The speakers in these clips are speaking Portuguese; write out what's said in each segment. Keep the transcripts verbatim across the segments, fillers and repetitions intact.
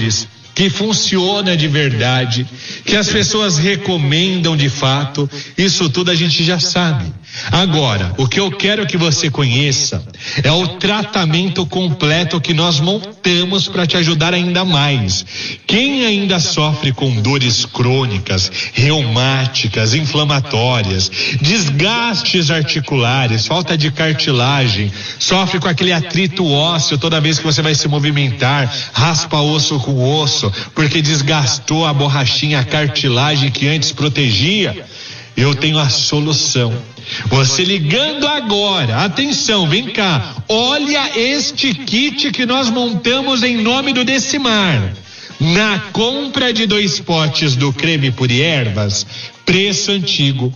simples, que funciona de verdade, que as pessoas recomendam de fato, isso tudo a gente já sabe. Agora, o que eu quero que você conheça é o tratamento completo que nós montamos para te ajudar ainda mais. Quem ainda sofre com dores crônicas, reumáticas, inflamatórias, desgastes articulares, falta de cartilagem, sofre com aquele atrito ósseo toda vez que você vai se movimentar, raspa osso com osso, porque desgastou a borrachinha, a cartilagem que antes protegia, eu tenho a solução. Você ligando agora, atenção, vem cá, olha este kit que nós montamos em nome do Decimar. Na compra de dois potes do creme Puriervas, preço antigo,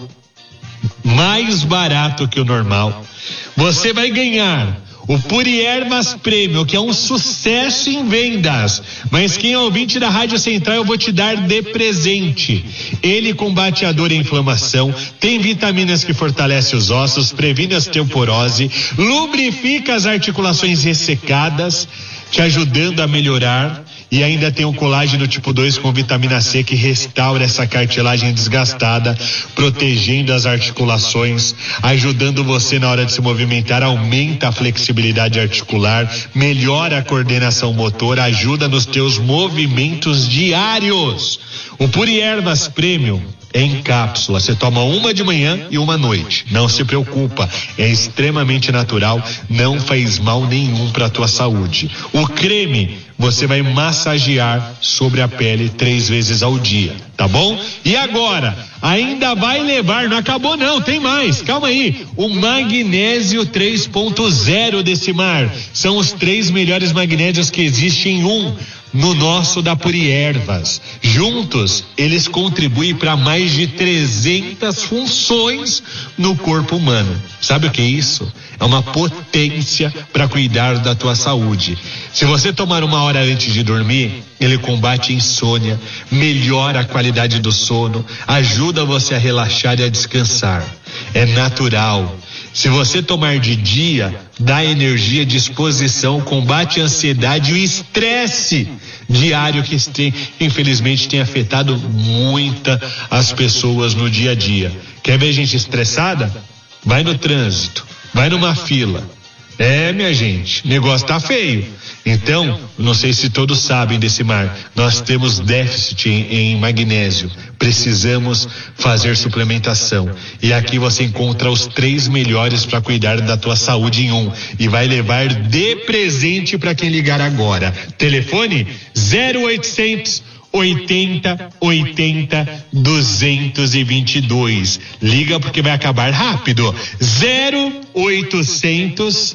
mais barato que o normal, você vai ganhar o Puriervas Premium, que é um sucesso em vendas, mas quem é ouvinte da Rádio Central eu vou te dar de presente. Ele combate a dor e a inflamação, tem vitaminas que fortalecem os ossos, previne a osteoporose, lubrifica as articulações ressecadas, te ajudando a melhorar, e ainda tem o colágeno tipo dois com vitamina C que restaura essa cartilagem desgastada, protegendo as articulações, ajudando você na hora de se movimentar, aumenta a flexibilidade articular, melhora a coordenação motora, ajuda nos teus movimentos diários. O Puriervas Premium é em cápsula, você toma uma de manhã e uma à noite, não se preocupa, é extremamente natural, não faz mal nenhum para a tua saúde. O creme você vai massagear sobre a pele três vezes ao dia, tá bom? E agora, ainda vai levar, não acabou não, tem mais, calma aí, o magnésio três ponto zero Decimar, são os três melhores magnésios que existem em um, no nosso da Puriervas. Juntos, eles contribuem para mais de trezentas funções no corpo humano. Sabe o que é isso? É uma potência para cuidar da tua saúde. Se você tomar uma hora antes de dormir, ele combate a insônia, melhora a qualidade do sono, ajuda você a relaxar e a descansar. É natural. Se você tomar de dia, dá energia, disposição, combate a ansiedade e o estresse diário que tem, infelizmente tem afetado muita as pessoas no dia a dia. Quer ver gente estressada? Vai no trânsito, vai numa fila. É, minha gente, o negócio tá feio. Então, não sei se todos sabem Decimar, nós temos déficit em, em magnésio, precisamos fazer suplementação, e aqui você encontra os três melhores para cuidar da tua saúde em um, e vai levar de presente para quem ligar agora. Telefone zero oitocentos oitenta, oitenta, duzentos e vinte e dois. Liga porque vai acabar rápido. zero oitocentos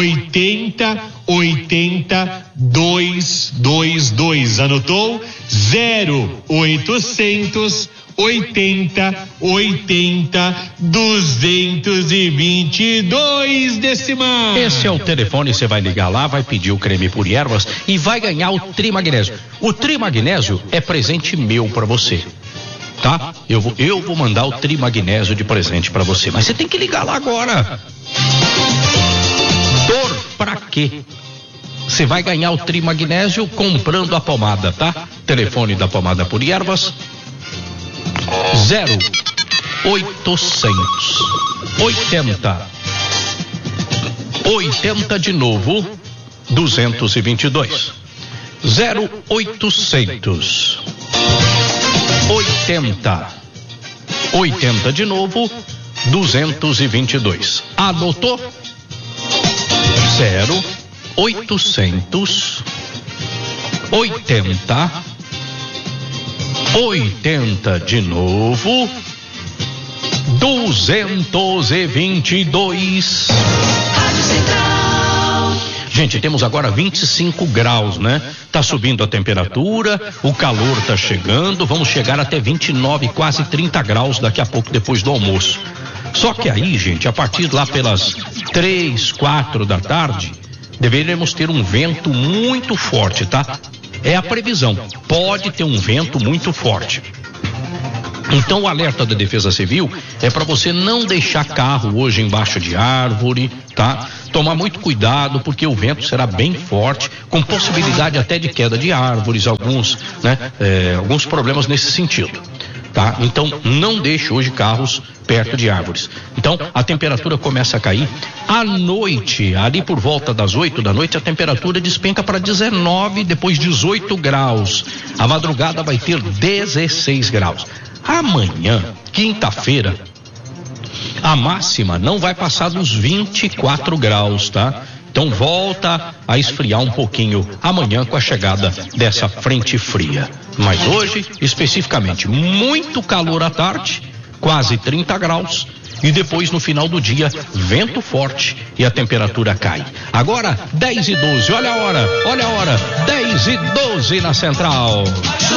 oitenta, oitenta, duzentos e vinte e dois. Anotou? zero oitocentos oitenta, oitenta, duzentos e vinte e dois Decimar. Esse é o telefone, você vai ligar lá, vai pedir o creme Puriervas e vai ganhar o Trimagnésio. O Trimagnésio é presente meu para você, tá? Eu vou, eu vou mandar o Trimagnésio de presente para você, mas você tem que ligar lá agora. Dor pra quê? Você vai ganhar o Trimagnésio comprando a pomada, tá? Telefone da pomada Puriervas zero oitocentos oitenta oitenta de novo duzentos e vinte e dois. zero oitocentos oitenta oitenta de novo duzentos e vinte e dois. Anotou? zero oitocentos oitenta oitenta de novo duzentos e vinte e dois. Rádio Central. Gente, temos agora vinte e cinco graus, né? Tá subindo a temperatura, o calor tá chegando, vamos chegar até vinte e nove, quase trinta graus daqui a pouco, depois do almoço. Só que aí, gente, a partir lá pelas três, quatro da tarde, deveremos ter um vento muito forte, tá? É a previsão, pode ter um vento muito forte. Então o alerta da Defesa Civil é para você não deixar carro hoje embaixo de árvore, tá? tomar muito cuidado, porque o vento será bem forte, com possibilidade até de queda de árvores, alguns, né, é, alguns problemas nesse sentido. Tá? Então não deixe hoje carros perto de árvores. Então a temperatura começa a cair à noite, ali por volta das oito da noite, a temperatura despenca para dezenove, depois dezoito graus. A madrugada vai ter dezesseis graus. Amanhã, quinta-feira, a máxima não vai passar dos vinte e quatro graus, tá? Então volta a esfriar um pouquinho amanhã com a chegada dessa frente fria. Mas hoje, especificamente, muito calor à tarde, quase trinta graus, e depois no final do dia, vento forte e a temperatura cai. Agora, dez e doze, olha a hora, olha a hora, dez e doze na Central.